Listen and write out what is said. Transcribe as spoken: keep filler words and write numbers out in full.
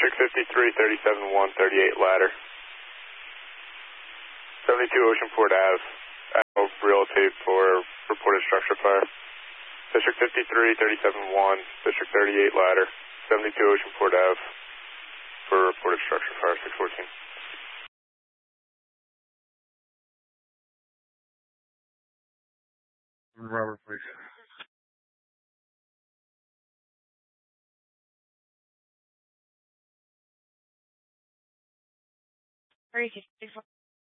District fifty-three, thirty-seven one, thirty-eight ladder. seventy-two Oceanport Ave. Admiral Realty for reported structure fire. District fifty-three, thirty-seven one, District thirty-eight ladder. seventy-two Oceanport Ave for reported structure fire, six fourteen. Robert, please. Three, six, six,